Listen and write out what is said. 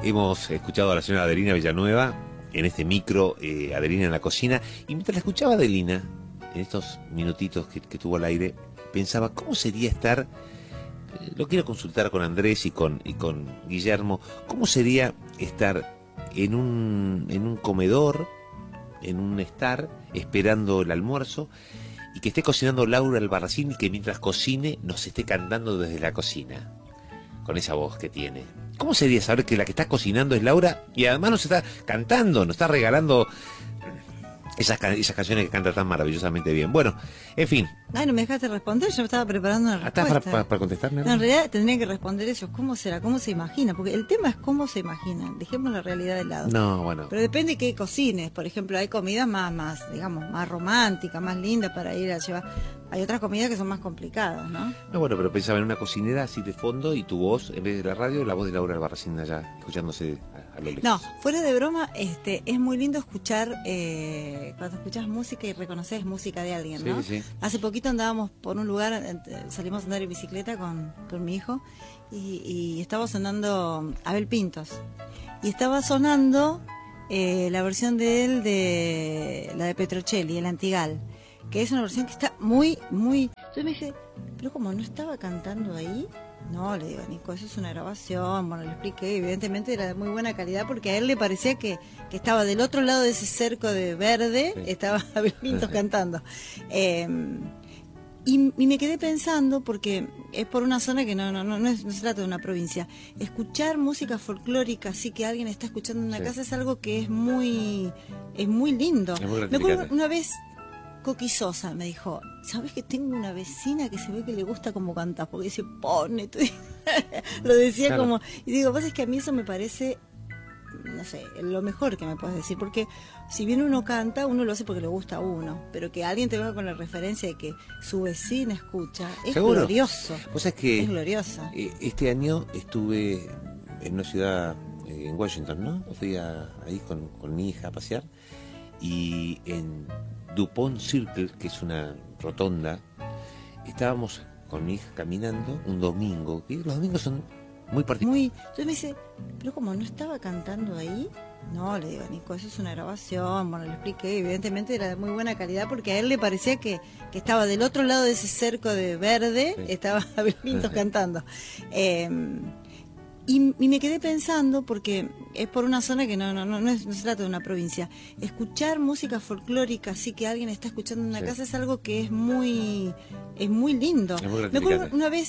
Hemos escuchado a la señora Adelina Villanueva en este micro, Adelina en la cocina, y mientras la escuchaba Adelina, en estos minutitos que tuvo al aire, pensaba, ¿cómo sería estar, lo quiero consultar con Andrés y con Guillermo, cómo sería estar en un comedor, en un estar, esperando el almuerzo, y que esté cocinando Laura Albarracín y que mientras cocine nos esté cantando desde la cocina, con esa voz que tiene? ¿Cómo sería saber que la que está cocinando es Laura y además nos está cantando, nos está regalando esas canciones que canta tan maravillosamente bien? Bueno, en fin. Ay, no me dejaste responder, yo estaba preparando una respuesta. ¿Estás para contestarme? No, en realidad tendrían que responder ellos, ¿cómo será? ¿Cómo se imagina? Porque el tema es cómo se imaginan, dejemos la realidad de lado. No, bueno. Pero depende de qué cocines, por ejemplo, hay comidas más, digamos, más románticas, más lindas para ir a llevar. Hay otras comidas que son más complicadas, ¿no? No, bueno, pero pensaba en una cocinera así de fondo y tu voz, en vez de la radio, la voz de Laura Albarracín allá, escuchándose a lo lejos. No, fuera de broma, es muy lindo escuchar, cuando escuchas música y reconoces música de alguien, ¿no? Sí, sí. Hace poquito andábamos por un lugar, salimos a andar en bicicleta con mi hijo y estaba sonando Abel Pintos. Y estaba sonando la versión de él de la de Petrocelli, el Antigal, que es una versión que está muy... Entonces me dije, pero como no estaba cantando ahí, no, le digo, Nico, eso es una grabación. Bueno, le expliqué, evidentemente era de muy buena calidad porque a él le parecía que estaba del otro lado de ese cerco de verde, sí. Estaba Abel Pintos cantando. Y me quedé pensando, porque es por una zona que no se trata de una provincia. Escuchar música folclórica, así que alguien está escuchando en una casa, es algo que es muy lindo. Es muy me acuerdo una vez, Coqui Sosa me dijo, ¿sabes que tengo una vecina que se ve que le gusta como cantás? Porque dice, pone, lo decía claro. Como, y digo, vos es que a mí eso me parece, no sé, lo mejor que me puedes decir, porque si bien uno canta, uno lo hace porque le gusta a uno, pero que alguien te venga con la referencia de que su vecina escucha, es ¿seguro? Glorioso. Vos sabés que es glorioso. Este año estuve en una ciudad, en Washington, ¿no? Fui ahí con mi hija a pasear, y en DuPont Circle, que es una rotonda, estábamos con mi hija caminando un domingo, que los domingos son muy particulares. Entonces me dice, pero como no estaba cantando ahí, no, le digo, Nico, eso es una grabación. Bueno, le expliqué, evidentemente era de muy buena calidad porque a él le parecía que estaba del otro lado de ese cerco de verde, sí. Estaba Abel Pintos cantando. Y me quedé pensando, porque es por una zona que no se trata de una provincia. Escuchar música folclórica, así que alguien está escuchando en una casa, es algo que es muy lindo. Es muy me acuerdo una vez,